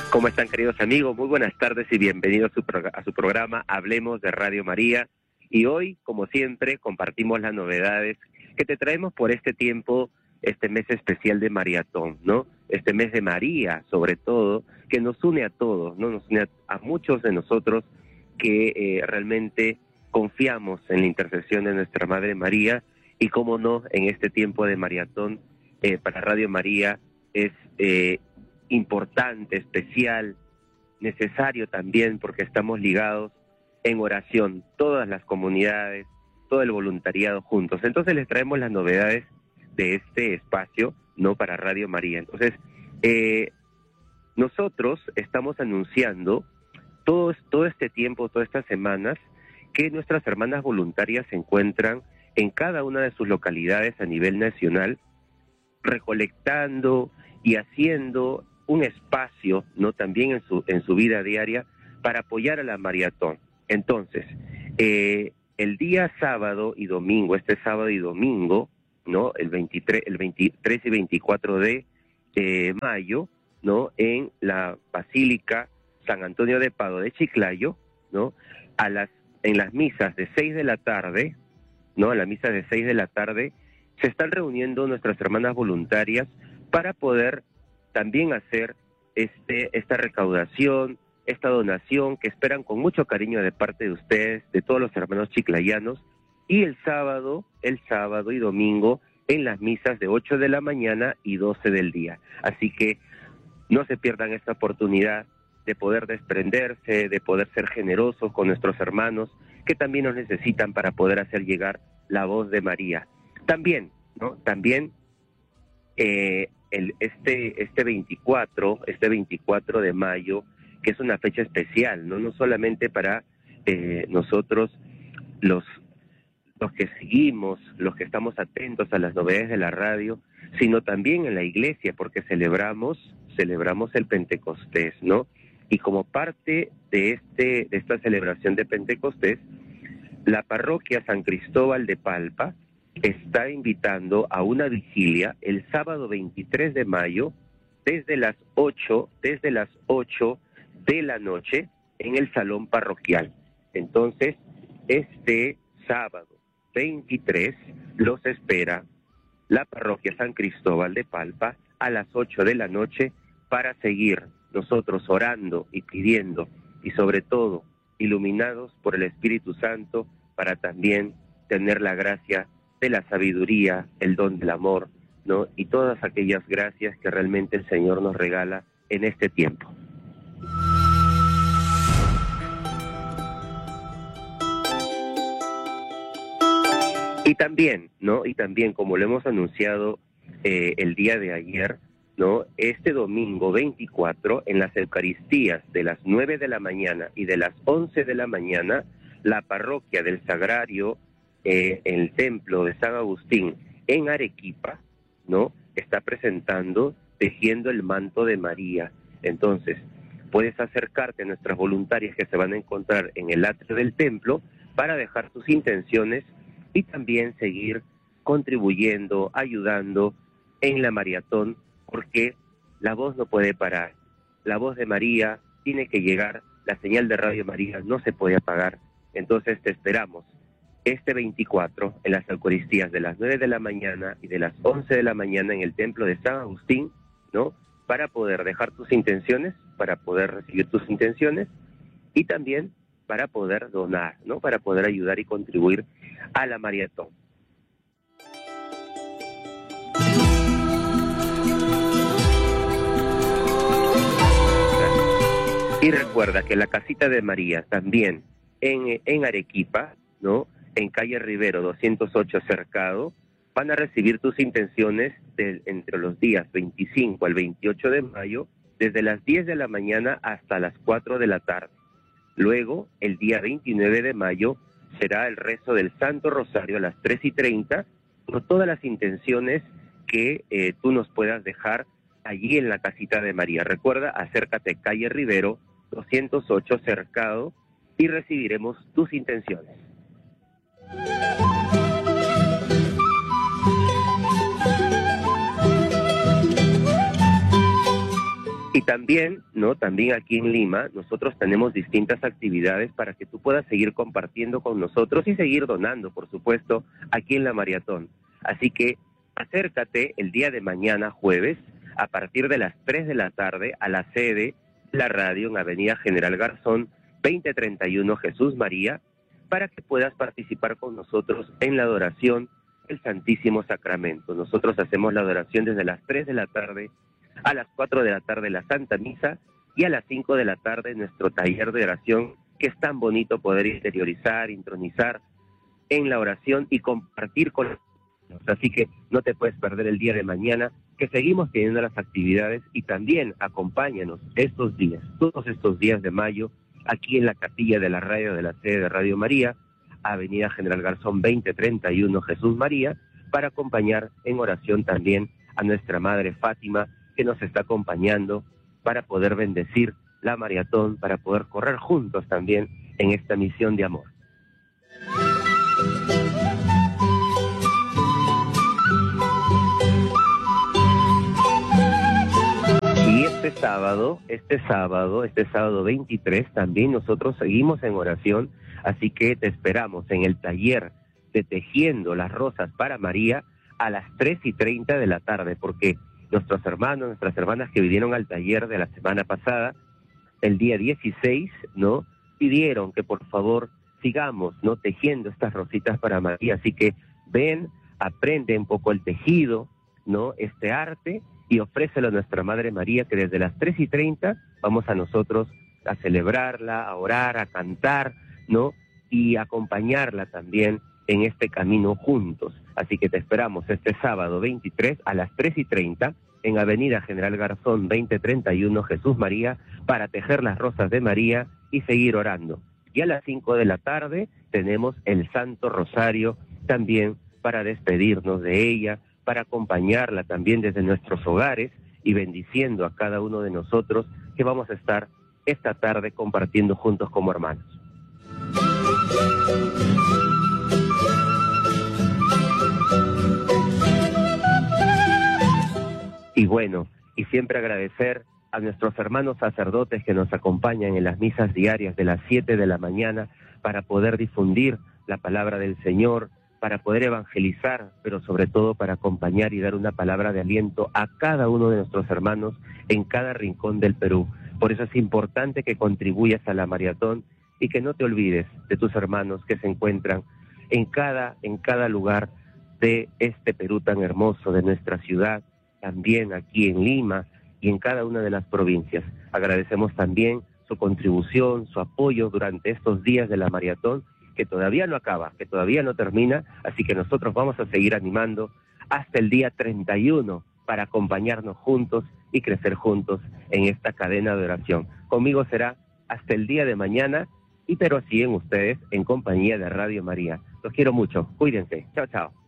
¿Cómo están, queridos amigos? Muy buenas tardes y bienvenidos a su programa Hablemos de Radio María. Y hoy, como siempre, compartimos las novedades que te traemos por este tiempo, este mes especial de Mariatón, ¿no? Este mes de María, sobre todo, que nos une a todos, ¿no? Nos une a muchos de nosotros que realmente confiamos en la intercesión de nuestra Madre María y, cómo no, en este tiempo de Mariatón, para Radio María es importante, especial, necesario también, porque estamos ligados en oración, todas las comunidades, todo el voluntariado juntos. Entonces les traemos las novedades de este espacio, ¿no? Para Radio María. Entonces, nosotros estamos anunciando todo este tiempo, todas estas semanas, que nuestras hermanas voluntarias se encuentran en cada una de sus localidades a nivel nacional, recolectando y haciendo un espacio, ¿no? También en su vida diaria para apoyar a la Mariatón. Entonces, el día sábado y domingo, este sábado y domingo, ¿no? El 23 y 24 de mayo, ¿no? En la Basílica San Antonio de Padua de Chiclayo, ¿no? En las misas de 6 de la tarde, ¿no? A las misas de 6 de la tarde se están reuniendo nuestras hermanas voluntarias para poder también hacer esta recaudación, esta donación que esperan con mucho cariño de parte de ustedes, de todos los hermanos chiclayanos, y el sábado y domingo en las misas de 8 de la mañana y 12 del día. Así que no se pierdan esta oportunidad de poder desprenderse, de poder ser generosos con nuestros hermanos que también nos necesitan para poder hacer llegar la voz de María. También, ¿no? También este 24 de mayo, que es una fecha especial, no solamente para nosotros los que seguimos, los que estamos atentos a las novedades de la radio, sino también en la iglesia, porque celebramos el Pentecostés, ¿no? Y como parte de esta celebración de Pentecostés, la parroquia San Cristóbal de Palpa está invitando a una vigilia el sábado 23 de mayo desde las 8 de la noche en el salón parroquial. Entonces, este sábado 23 los espera la parroquia San Cristóbal de Palpa a las 8 de la noche para seguir nosotros orando y pidiendo, y sobre todo iluminados por el Espíritu Santo, para también tener la gracia de la sabiduría, el don del amor, ¿no? Y todas aquellas gracias que realmente el Señor nos regala en este tiempo. Y también, ¿no? Y también, como lo hemos anunciado el día de ayer, ¿no? Este domingo 24, en las Eucaristías de las 9 de la mañana y de las 11 de la mañana, la parroquia del Sagrario, el templo de San Agustín en Arequipa, ¿no? Está presentando Tejiendo el Manto de María. Entonces, puedes acercarte a nuestras voluntarias que se van a encontrar en el atrio del templo para dejar tus intenciones y también seguir contribuyendo, ayudando en la maratón, porque la voz no puede parar. La voz de María tiene que llegar, la señal de Radio María no se puede apagar. Entonces te esperamos este 24 en las Eucaristías de las 9 de la mañana y de las 11 de la mañana en el templo de San Agustín, ¿no? Para poder dejar tus intenciones, para poder recibir tus intenciones y también para poder donar, ¿no? Para poder ayudar y contribuir a la maratón. Y recuerda que la casita de María también en Arequipa, ¿no? En calle Rivero 208 Cercado, van a recibir tus intenciones entre los días 25 al 28 de mayo, desde las 10 de la mañana hasta las 4 de la tarde. Luego, el día 29 de mayo, será el rezo del Santo Rosario a las 3:30, con todas las intenciones que tú nos puedas dejar allí en la casita de María. Recuerda, acércate calle Rivero 208 Cercado y recibiremos tus intenciones. Y también, ¿no? También aquí en Lima, nosotros tenemos distintas actividades para que tú puedas seguir compartiendo con nosotros y seguir donando, por supuesto, aquí en la maratón. Así que acércate el día de mañana, jueves, a partir de las 3 de la tarde, a la sede de la radio en Avenida General Garzón, 2031 Jesús María, para que puedas participar con nosotros en la adoración del Santísimo Sacramento. Nosotros hacemos la adoración desde las 3 de la tarde a las 4 de la tarde la Santa Misa y a las 5 de la tarde nuestro taller de oración, que es tan bonito poder interiorizar, intronizar en la oración y compartir con los niños. Así que no te puedes perder el día de mañana, que seguimos teniendo las actividades, y también acompáñanos estos días, todos estos días de mayo, aquí en la capilla de la radio de la sede de Radio María, Avenida General Garzón 2031 Jesús María, para acompañar en oración también a nuestra Madre Fátima, que nos está acompañando para poder bendecir la maratón, para poder correr juntos también en esta misión de amor. Y este sábado 23, también nosotros seguimos en oración, así que te esperamos en el taller de Tejiendo las Rosas para María a las 3:30 de la tarde, porque nuestros hermanos, nuestras hermanas que vinieron al taller de la semana pasada, el día 16, ¿no? Pidieron que por favor sigamos, ¿no? Tejiendo estas rositas para María. Así que ven, aprende un poco el tejido, ¿no? Este arte, y ofrécelo a nuestra Madre María, que desde las 3:30 vamos a nosotros a celebrarla, a orar, a cantar, ¿no? Y acompañarla también en este camino juntos. Así que te esperamos este sábado 23 a las 3:30 en Avenida General Garzón 2031 Jesús María, para tejer las rosas de María y seguir orando. Y a las 5 de la tarde tenemos el Santo Rosario también para despedirnos de ella, para acompañarla también desde nuestros hogares y bendiciendo a cada uno de nosotros, que vamos a estar esta tarde compartiendo juntos como hermanos. Y bueno, y siempre agradecer a nuestros hermanos sacerdotes que nos acompañan en las misas diarias de las 7 de la mañana para poder difundir la palabra del Señor, para poder evangelizar, pero sobre todo para acompañar y dar una palabra de aliento a cada uno de nuestros hermanos en cada rincón del Perú. Por eso es importante que contribuyas a la maratón y que no te olvides de tus hermanos que se encuentran en cada lugar de este Perú tan hermoso, de nuestra ciudad, también aquí en Lima y en cada una de las provincias. Agradecemos también su contribución, su apoyo durante estos días de la maratón, que todavía no acaba, que todavía no termina, así que nosotros vamos a seguir animando hasta el día 31 para acompañarnos juntos y crecer juntos en esta cadena de oración. Conmigo será hasta el día de mañana, y pero siguen ustedes en compañía de Radio María. Los quiero mucho, cuídense, chao, chao.